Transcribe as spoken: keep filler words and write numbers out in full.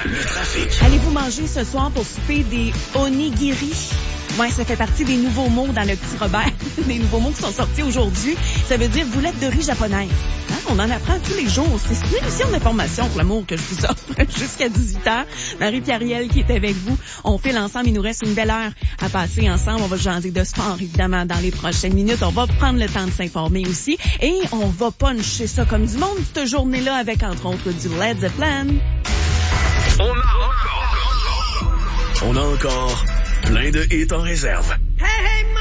Le trafic. Allez-vous manger ce soir pour souper des onigiri? Ouais, ça fait partie des nouveaux mots dans le petit Robert. Des nouveaux mots qui sont sortis aujourd'hui. Ça veut dire boulette de riz japonaise. Hein? On en apprend tous les jours. C'est une émission d'information pour l'amour que je vous offre jusqu'à dix-huit heures. Marie-Pierrielle qui est avec vous. On file ensemble. Il nous reste une belle heure à passer ensemble. On va jaser de sport, évidemment, dans les prochaines minutes. On va prendre le temps de s'informer aussi. Et on va puncher ça comme du monde cette journée-là avec, entre autres, du Led Zeppelin. On a encore... On a encore plein de hits en réserve.